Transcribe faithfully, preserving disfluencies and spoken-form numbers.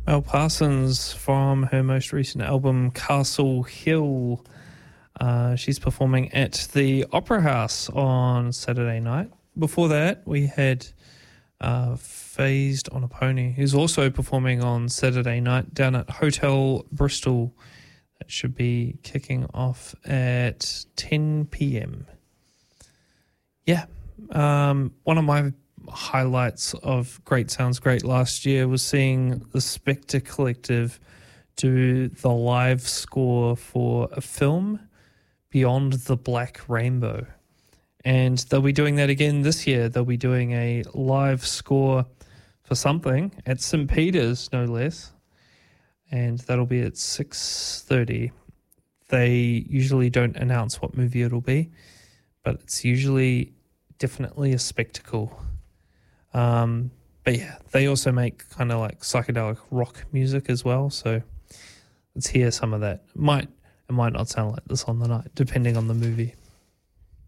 Mel Parsons from her most recent album, Castle Hill. Uh, she's performing at the Opera House on Saturday night. Before that, we had uh, Phased on a Pony, who's also performing on Saturday night down at Hotel Bristol. That should be kicking off at ten p.m. Yeah, um, one of my highlights of Great Sounds Great last year was seeing the Spectre Collective do the live score for a film, Beyond the Black Rainbow. And they'll be doing that again this year. They'll be doing a live score for something at Saint Peter's, no less. And that'll be at six thirty. They usually don't announce what movie it'll be, but it's usually definitely a spectacle. Um, but yeah, they also make kind of like psychedelic rock music as well. So let's hear some of that. It might, it might not sound like this on the night, depending on the movie.